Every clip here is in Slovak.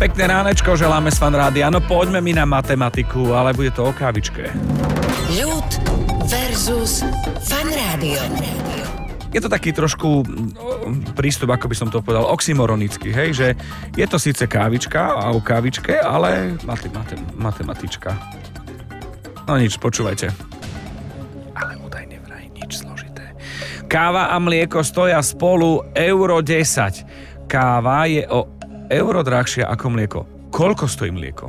Pekné ránečko želáme z Fan Rádia. No poďme mi na matematiku, ale bude to o kávičke. Ľud versus Fan Rádio. Je to taký trošku prístup, ako by som to povedal, oxymoronický, hej, že je to síce kávička a o kávičke, ale matematička. No nič, počúvajte. Ale údajne vraj nič zložité. Káva a mlieko stoja spolu euro 10. Káva je o euro drahšia ako mlieko. Koľko stojí mlieko?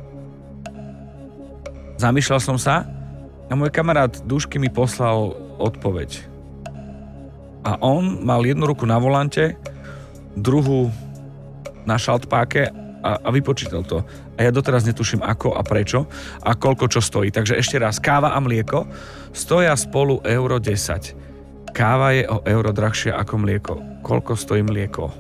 Zamýšľal som sa a môj kamarát Dušky mi poslal odpoveď. A on mal jednu ruku na volante, druhú na šaltpáke a vypočítal to. A ja doteraz netuším ako a prečo a koľko čo stojí. Takže ešte raz, káva a mlieko stoja spolu euro 10. Káva je o euro drahšia ako mlieko. Koľko stojí mlieko?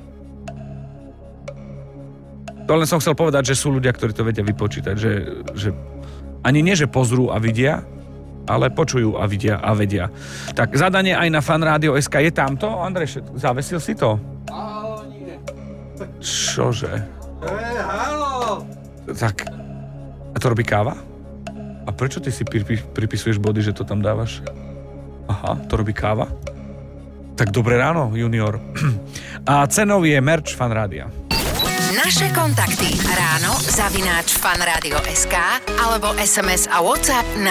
To len som chcel povedať, že sú ľudia, ktorí to vedia vypočítať. Že ani nie, že pozrú a vidia, ale počujú a vidia a vedia. Tak zadanie aj na fanradio.sk je tamto? Andrej, zavesil si to? Áno, nie. Čože? Haló! Tak, a to robí káva? A prečo ty si pripisuješ body, že to tam dávaš? Aha, to robí káva? Tak dobré ráno, junior. A cenou je merch Fanrádia. Naše kontakty ráno @fanradio.sk alebo SMS a WhatsApp na